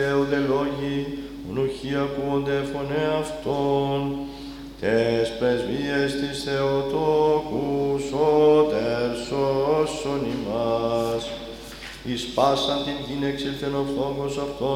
Έονται λόγοι, ουχοί ακούονται φωνέ αυτών, τες πρεσβείες της Θεοτόκου σώτερ σώσον ημάς. Εις πάσαν την γην εξήλθεν ο φθόγκος αυτών,